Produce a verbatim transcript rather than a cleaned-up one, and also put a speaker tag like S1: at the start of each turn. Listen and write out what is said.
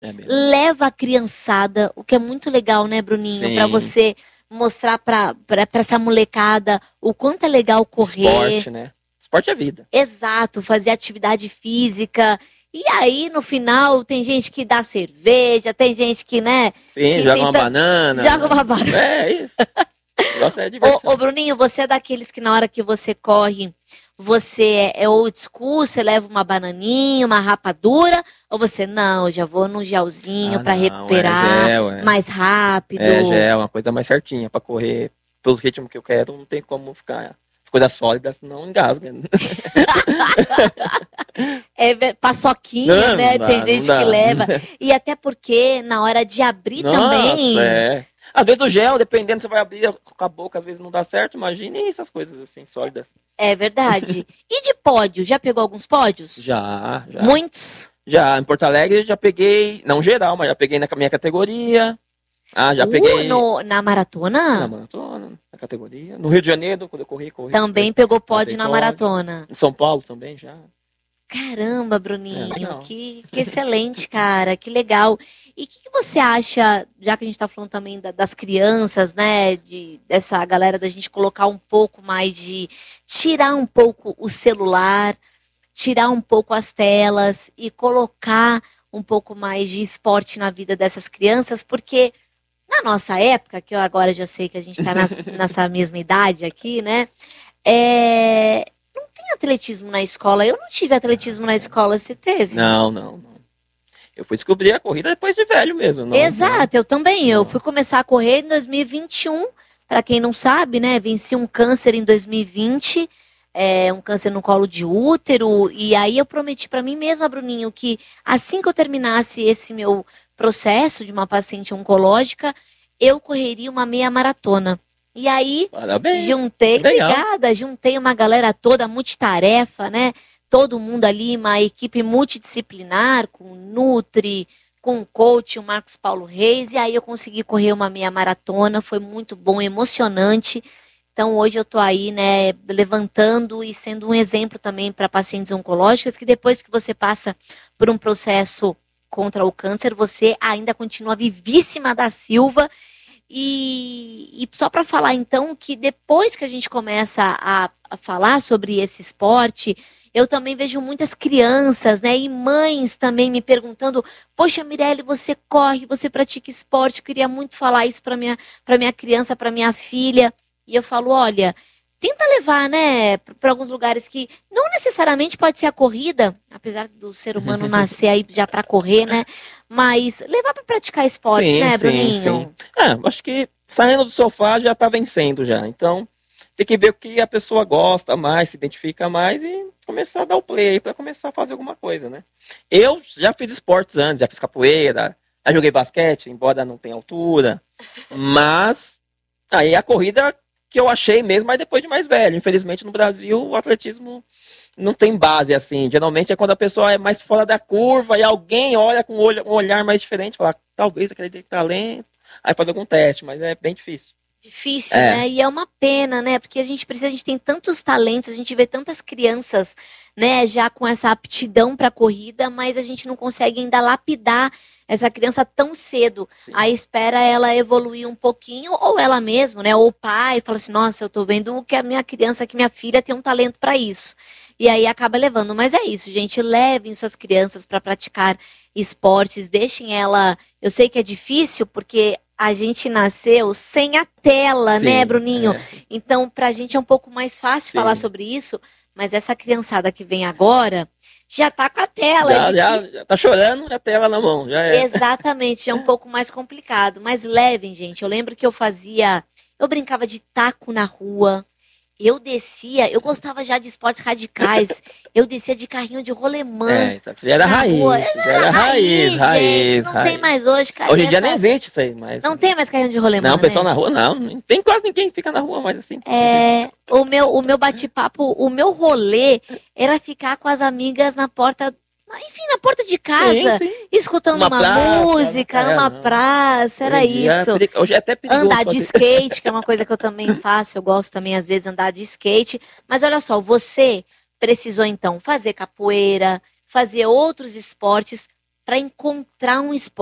S1: É mesmo.
S2: Leva a criançada, o que é muito legal, né, Bruninho?
S1: Sim.
S2: Pra você mostrar pra, pra, pra essa molecada o quanto é legal correr.
S1: Esporte, né? Esporte é vida.
S2: Exato, fazer atividade física. E aí, no final, tem gente que dá cerveja, tem gente que, né?
S1: Sim,
S2: que
S1: joga
S2: tenta-
S1: uma banana.
S2: Joga uma banana.
S1: É isso. O negócio é diversão.
S2: Ô, ô, Bruninho, você é daqueles que na hora que você corre, você é old school, você leva uma bananinha, uma rapadura, ou você, não, já vou num gelzinho
S1: Ah,
S2: pra
S1: não,
S2: recuperar
S1: é gel, é.
S2: mais rápido.
S1: É, já é uma coisa mais certinha pra correr. Pelos ritmos que eu quero, não tem como ficar as coisas sólidas, senão engasga.
S2: É ver- paçoquinha,
S1: Não,
S2: né?
S1: não dá,
S2: Tem
S1: não
S2: gente
S1: dá.
S2: que leva. E até porque na hora de abrir também.
S1: Nossa, é. Às vezes o gel, dependendo, você vai abrir com a boca, às vezes não dá certo. Imagine essas coisas assim, sólidas.
S2: É verdade. E de pódio? Já pegou alguns pódios?
S1: Já, já.
S2: Muitos?
S1: Já, em Porto Alegre já peguei, não geral, mas já peguei na minha categoria. Ah, já
S2: Uh,
S1: peguei
S2: no- na maratona?
S1: na maratona, na categoria. No Rio de Janeiro, quando eu corri, corri.
S2: Também pegou pódio
S1: Botei
S2: na
S1: pódio.
S2: maratona.
S1: Em São Paulo também já.
S2: Caramba, Bruninho,
S1: É, legal.
S2: que, que excelente, cara, que legal. E o que, que você acha, já que a gente está falando também da- das crianças, né, de, dessa galera da gente colocar um pouco mais de, tirar um pouco o celular, tirar um pouco as telas e colocar um pouco mais de esporte na vida dessas crianças, porque na nossa época, que eu agora já sei que a gente está nessa mesma idade aqui, né, é... não tem atletismo na escola. Eu não tive atletismo na escola, você teve?
S1: Não, não, não. Eu fui descobrir a corrida depois de velho mesmo. Não,
S2: Exato, eu também. Eu
S1: Não.
S2: fui começar a correr em dois mil e vinte e um. Para quem não sabe, né? Venci um câncer em dois mil e vinte, é, um câncer no colo de útero. E aí eu prometi para mim mesma, Bruninho, que assim que eu terminasse esse meu processo de uma paciente oncológica, eu correria uma meia maratona. E aí
S1: Parabéns.
S2: juntei,
S1: Legal.
S2: obrigada, juntei uma galera toda multitarefa, né? Todo mundo ali, uma equipe multidisciplinar, com Nutri, com o coach, o Marcos Paulo Reis, e aí eu consegui correr uma meia maratona, foi muito bom, emocionante. Então hoje eu tô aí, né, levantando e sendo um exemplo também para pacientes oncológicas, que depois que você passa por um processo contra o câncer, você ainda continua vivíssima da Silva. E, e só para falar então que depois que a gente começa a, a falar sobre esse esporte, eu também vejo muitas crianças, né, e mães também me perguntando: poxa, Mirelle, você corre, você pratica esporte, eu queria muito falar isso para minha, para minha criança, para minha filha. E eu falo: olha, tenta levar, né, para alguns lugares que não necessariamente pode ser a corrida, apesar do ser humano nascer aí já para correr, né, mas levar para praticar esportes,
S1: Sim,
S2: né,
S1: sim,
S2: Bruninho?
S1: sim. É, acho que saindo do sofá já tá vencendo já. Então, tem que ver o que a pessoa gosta mais, se identifica mais e começar a dar o play aí pra começar a fazer alguma coisa, né? Eu já fiz esportes antes, já fiz capoeira, já joguei basquete, embora não tenha altura. Mas aí a corrida que eu achei mesmo, mas depois de mais velho. Infelizmente no Brasil o atletismo não tem base assim. Geralmente é quando a pessoa é mais fora da curva e alguém olha com um olho- um olhar mais diferente, fala, talvez aquele tem talento, aí faz algum teste, mas é bem difícil.
S2: Difícil,
S1: É.
S2: né? E é uma pena, né? Porque a gente precisa, a gente tem tantos talentos, a gente vê tantas crianças, né, já com essa aptidão para corrida, mas a gente não consegue ainda lapidar essa criança tão cedo.
S1: Sim.
S2: Aí espera ela evoluir um pouquinho, ou ela mesma, né? Ou o pai fala assim: nossa, eu tô vendo que a minha criança, que minha filha tem um talento para isso. E aí acaba levando. Mas é isso, gente. Levem suas crianças para praticar esportes, deixem ela. Eu sei que é difícil, porque a gente nasceu sem a tela,
S1: Sim,
S2: né, Bruninho?
S1: é.
S2: Então, pra gente é um pouco mais fácil
S1: Sim.
S2: falar sobre isso, mas essa criançada que vem agora já tá com a tela.
S1: Já,
S2: e
S1: já, já tá chorando, já tem ela na mão, já é.
S2: Exatamente, já é um pouco mais complicado. Mas levem, gente. Eu lembro que eu fazia. Eu brincava de taco na rua. Eu descia, eu gostava já de esportes radicais. Eu descia de carrinho de rolemã.
S1: É, então, você já era
S2: na
S1: raiz,
S2: rua.
S1: você
S2: Eu
S1: já era raiz,
S2: gente,
S1: raiz,
S2: Não
S1: raiz.
S2: tem mais hoje, cara.
S1: Hoje em dia
S2: nessa-
S1: nem existe isso aí, mas...
S2: Não tem mais carrinho de rolemã,
S1: Não, o pessoal
S2: né?
S1: na rua não, não tem quase ninguém que fica na rua mais assim.
S2: É, o meu, o meu bate-papo, o meu rolê era ficar com as amigas na porta, enfim, na porta de casa,
S1: Sim, sim.
S2: escutando
S1: Uma
S2: uma
S1: praça,
S2: música,
S1: é,
S2: numa
S1: não.
S2: praça, era
S1: Hoje em dia é
S2: isso.
S1: peri- Hoje é até perigoso
S2: Andar de
S1: fazer.
S2: skate, que é uma coisa que eu também faço, eu gosto também às vezes de andar de skate. Mas olha só, você precisou então fazer capoeira, fazer outros esportes para encontrar um esporte.